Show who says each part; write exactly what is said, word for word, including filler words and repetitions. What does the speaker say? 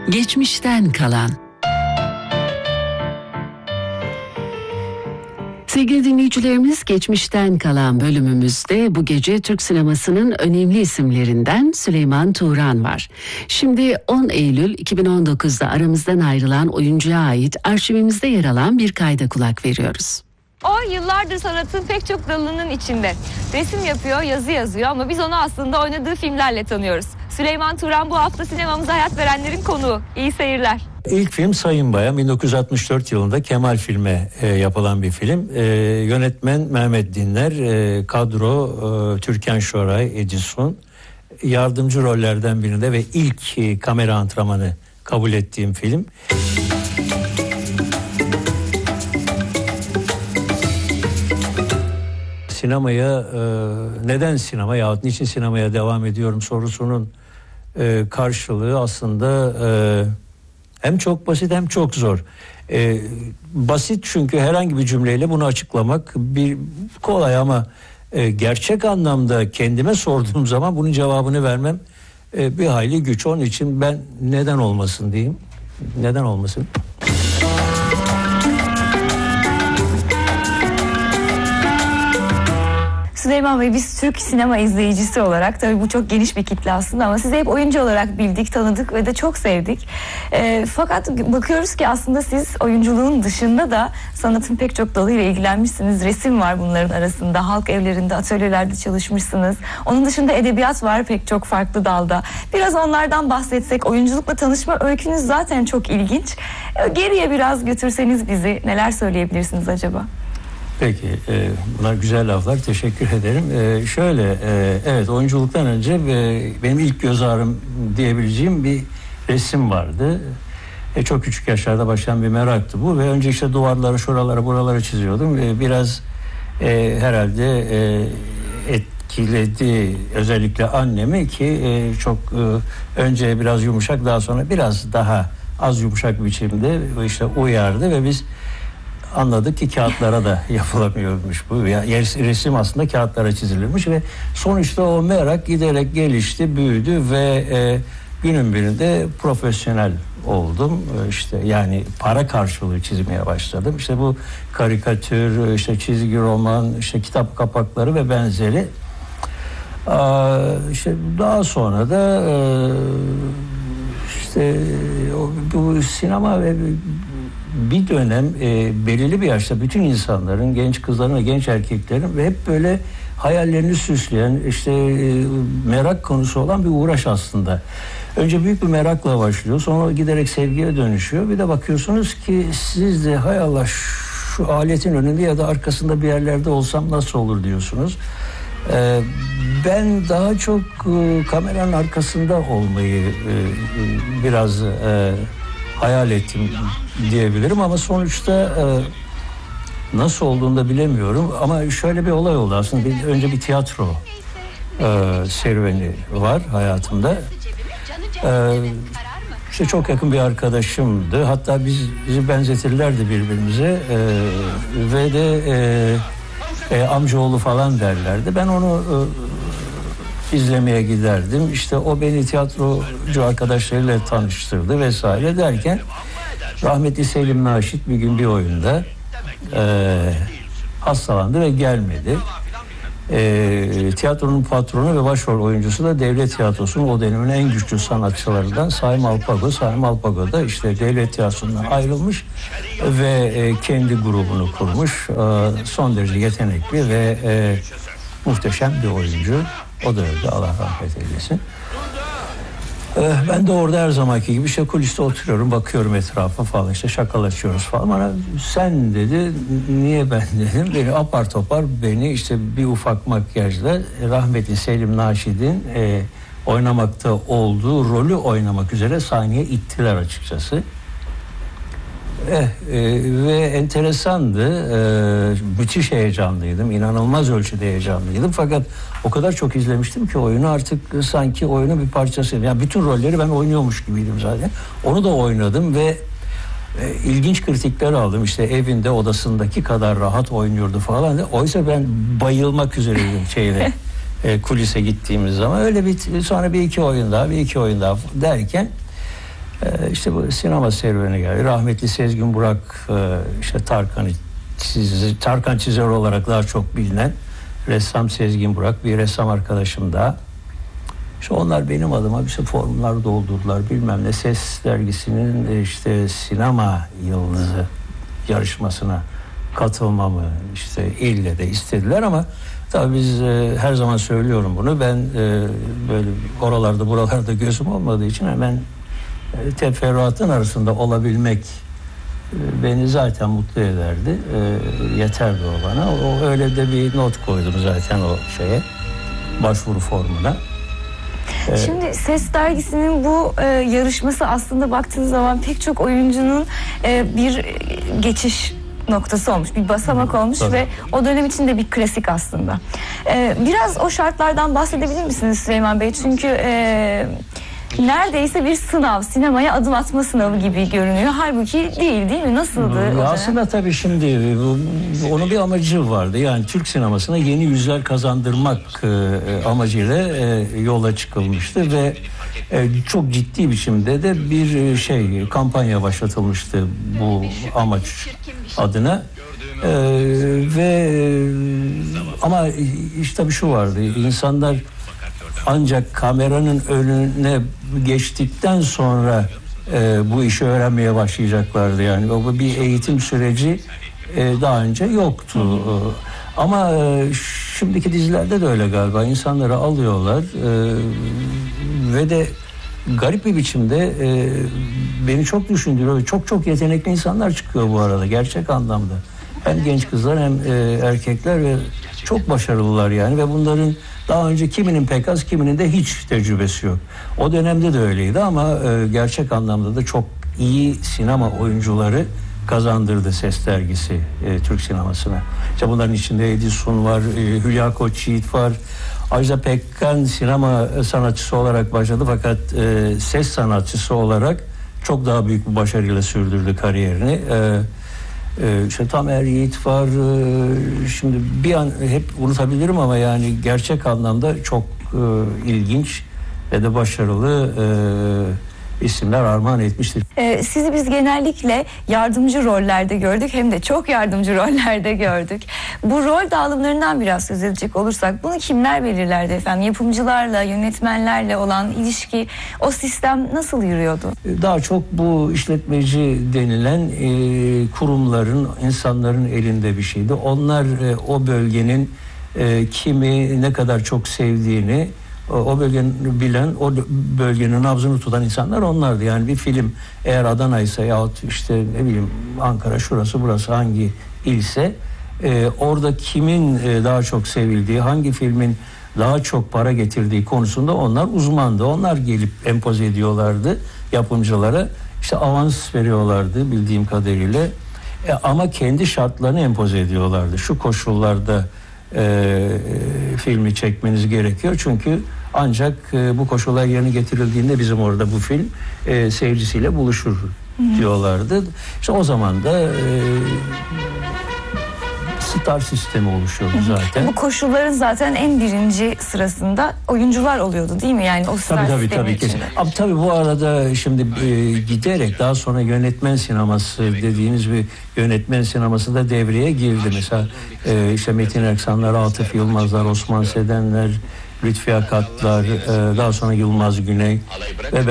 Speaker 1: Geçmişten kalan. Sevgili dinleyicilerimiz, geçmişten kalan bölümümüzde bu gece Türk sinemasının önemli isimlerinden Süleyman Turan var. Şimdi on Eylül iki bin on dokuzda aramızdan ayrılan oyuncuya ait arşivimizde yer alan bir kayda kulak veriyoruz.
Speaker 2: O yıllardır sanatın pek çok dalının içinde. Resim yapıyor, yazı yazıyor ama biz onu aslında oynadığı filmlerle tanıyoruz. Süleyman Turan bu hafta sinemamıza hayat verenlerin konuğu. İyi seyirler.
Speaker 3: İlk film Sayın Bayan, bin dokuz yüz altmış dört yılında Kemal filme e, yapılan bir film. E, yönetmen Mehmet Dinler, e, kadro e, Türkan Şoray, Edison. Yardımcı rollerden birinde ve ilk e, kamera antrenmanı kabul ettiğim film. Sinemaya, e, neden sinema yahut niçin sinemaya devam ediyorum sorusunun e, karşılığı aslında e, hem çok basit hem çok zor. E, basit çünkü herhangi bir cümleyle bunu açıklamak bir kolay ama e, gerçek anlamda kendime sorduğum zaman bunun cevabını vermem e, bir hayli güç. Onun için ben neden olmasın diyeyim. Neden olmasın?
Speaker 2: Süleyman Bey, biz Türk sinema izleyicisi olarak, tabii bu çok geniş bir kitle aslında ama sizi hep oyuncu olarak bildik, tanıdık ve de çok sevdik. E, fakat bakıyoruz ki aslında siz oyunculuğun dışında da sanatın pek çok dalıyla ilgilenmişsiniz. Resim var bunların arasında, halk evlerinde, atölyelerde çalışmışsınız. Onun dışında edebiyat var pek çok farklı dalda. Biraz onlardan bahsetsek, oyunculukla tanışma öykünüz zaten çok ilginç. E, geriye biraz götürseniz bizi, neler söyleyebilirsiniz acaba?
Speaker 3: Peki, e, bunlar güzel laflar, teşekkür ederim. E, şöyle, e, evet oyunculuktan önce e, benim ilk göz ağrım diyebileceğim bir resim vardı. E, çok küçük yaşlarda başlayan bir meraktı bu ve önce işte duvarları, şuraları, buraları çiziyordum. E, biraz e, herhalde e, etkiledi özellikle annemi ki e, çok e, önce biraz yumuşak, daha sonra biraz daha az yumuşak bir biçimde işte uyardı ve biz anladık ki kağıtlara da yapılamıyormuş bu. Yani resim aslında kağıtlara çizilirmiş ve sonuçta o merak giderek gelişti, büyüdü ve e, günün birinde profesyonel oldum. E, işte yani para karşılığı çizmeye başladım. İşte bu karikatür, işte çizgi roman, işte kitap kapakları ve benzeri. E, işte daha sonra da e, işte o, bu sinema ve bir dönem e, belirli bir yaşta bütün insanların, genç kızların ve genç erkeklerin ve hep böyle hayallerini süsleyen, işte e, merak konusu olan bir uğraş aslında. Önce büyük bir merakla başlıyor, sonra giderek sevgiye dönüşüyor. Bir de bakıyorsunuz ki siz de hay Allah şu aletin önünde ya da arkasında bir yerlerde olsam nasıl olur diyorsunuz. E, ben daha çok e, kameranın arkasında olmayı e, biraz e, hayal ettim diyebilirim ama sonuçta e, nasıl olduğunu da bilemiyorum ama şöyle bir olay oldu aslında. Bir, önce bir tiyatro e, serüveni var hayatımda. E, işte çok yakın bir arkadaşımdı, hatta biz, bizi benzetirlerdi birbirimize e, ve de e, e, amcaoğlu falan derlerdi. Ben onu e, izlemeye giderdim. İşte o beni tiyatrocu arkadaşlarıyla tanıştırdı vesaire derken rahmetli Selim Naşit bir gün bir oyunda e, hastalandı ve gelmedi. E, tiyatronun patronu ve başrol oyuncusu da Devlet Tiyatrosu'nun o dönemin en güçlü sanatçılarından Saim Alpago. Saim Alpago da işte Devlet Tiyatrosu'ndan ayrılmış ve e, kendi grubunu kurmuş. E, son derece yetenekli ve e, muhteşem bir oyuncu. O da öldü, Allah rahmet eylesin. Ee, ben de orada her zamanki gibi işte kuliste oturuyorum, bakıyorum etrafa falan, işte şakalaşıyoruz falan. Bana sen dedi, niye ben dedim. Beni apar topar beni işte bir ufak makyajla rahmetli Selim Naşit'in e, oynamakta olduğu rolü oynamak üzere sahneye ittiler açıkçası. Eh, e, ve enteresandı, e, müthiş heyecanlıydım, inanılmaz ölçüde heyecanlıydım fakat o kadar çok izlemiştim ki oyunu artık sanki oyunun bir parçasıydı. Yani bütün rolleri ben oynuyormuş gibiydim zaten. Onu da oynadım ve e, ilginç kritikler aldım. İşte evinde odasındaki kadar rahat oynuyordu falan. Oysa ben bayılmak üzereydim şeyle e, kulise gittiğimiz zaman. Öyle bir sonra bir iki oyun daha, bir iki oyun daha derken E, işte bu sinema serüveni geldi. Rahmetli Sezgin Burak, e, işte Tarkan'ı çiz, Tarkan çizer olarak daha çok bilinen ressam Sezgin Burak, bir ressam arkadaşım da. İşte onlar benim adıma işte formlar doldurdular, bilmem ne. Ses dergisinin işte sinema yıldızı yarışmasına katılmamı işte ille de istediler ama tabii biz e, her zaman söylüyorum bunu, ben e, böyle oralarda buralarda gözüm olmadığı için hemen e, teferruatın arasında olabilmek e, beni zaten mutlu ederdi. E, yeterdi o bana. O öyle de bir not koydum zaten o şeye, başvuru formuna.
Speaker 2: Şimdi Ses dergisinin bu e, yarışması aslında baktığınız zaman pek çok oyuncunun e, bir geçiş noktası olmuş, bir basamak olmuş. Tabii. Ve o dönem için de bir klasik aslında. E, biraz o şartlardan bahsedebilir misiniz Süleyman Bey? Çünkü e, neredeyse bir sınav, sinemaya adım atma sınavı gibi görünüyor. Halbuki değil, değil mi? Nasıldı
Speaker 3: ya
Speaker 2: o dönem?
Speaker 3: Aslında tabii şimdi onun bir amacı vardı. Yani Türk sinemasına yeni yüzler kazandırmak e, amacıyla e, yola çıkılmıştı ve e, çok ciddi biçimde de bir şey kampanya başlatılmıştı bu amaç adına. E, ve ama işte tabii şu vardı. İnsanlar ancak kameranın önüne geçtikten sonra e, bu işi öğrenmeye başlayacaklardı. Yani o bir eğitim süreci e, daha önce yoktu. E, ama e, şimdiki dizilerde de öyle galiba. İnsanları alıyorlar e, ve de garip bir biçimde e, beni çok düşündürüyor. Çok çok yetenekli insanlar çıkıyor bu arada gerçek anlamda. Hem genç kızlar hem e, erkekler ve çok başarılılar yani ve bunların daha önce kiminin pek az, kiminin de hiç tecrübesi yok. O dönemde de öyleydi ama e, gerçek anlamda da çok iyi sinema oyuncuları kazandırdı Ses dergisi e, Türk sinemasına. İşte bunların içinde Edison var, e, Hülya Koçyiğit var. Ajda Pekkan sinema sanatçısı olarak başladı fakat e, ses sanatçısı olarak çok daha büyük bir başarıyla sürdürdü kariyerini. E, Ee, işte Tamer Yiğit var. Ee, şimdi bir an hep unutabilirim ama yani gerçek anlamda çok e, ilginç ve de başarılı e, isimler armağan etmiştir.
Speaker 2: Ee, sizi biz genellikle yardımcı rollerde gördük, hem de çok yardımcı rollerde gördük. Bu rol dağılımlarından biraz söz edecek olursak bunu kimler belirlerdi efendim? Yapımcılarla, yönetmenlerle olan ilişki, o sistem nasıl yürüyordu?
Speaker 3: Daha çok bu işletmeci denilen e, kurumların, insanların elinde bir şeydi. Onlar e, o bölgenin e, kimi ne kadar çok sevdiğini, o bölgenin bilen, o bölgenin nabzını tutan insanlar onlardı. Yani bir film eğer Adana ise yahut işte ne bileyim Ankara, şurası burası hangi ilse e, orada kimin e, daha çok sevildiği, hangi filmin daha çok para getirdiği konusunda onlar uzmandı. Onlar gelip empoze ediyorlardı yapımcılara. İşte avans veriyorlardı bildiğim kadarıyla. E, ama kendi şartlarını empoze ediyorlardı. Şu koşullarda e, filmi çekmeniz gerekiyor. Çünkü ancak e, bu koşullar yerine getirildiğinde bizim orada bu film e, seyircisiyle buluşur diyorlardı. İşte o zaman da e, star sistemi oluşuyordu zaten.
Speaker 2: Bu koşulların zaten en birinci sırasında oyuncular oluyordu değil mi? Yani o star
Speaker 3: tabii tabii
Speaker 2: sistemi
Speaker 3: tabii
Speaker 2: içinde.
Speaker 3: kesin. Ama tabii bu arada şimdi e, giderek daha sonra yönetmen sineması dediğiniz bir yönetmen sineması da devreye girdi. Mesela e, işte Metin Erksanlar, Atıf Yılmazlar, Osman Sedenler, Lütfi Akatlar, e, daha sonra Yılmaz Güney ve